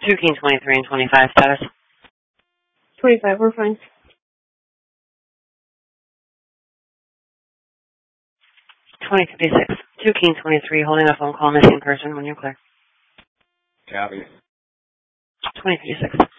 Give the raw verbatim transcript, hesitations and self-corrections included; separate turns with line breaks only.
two King twenty-three and twenty-five status.
twenty-five, we're fine.
twenty fifty-six. two King twenty-three, holding a phone call, missing person when you're clear.
Copy.
twenty fifty-six.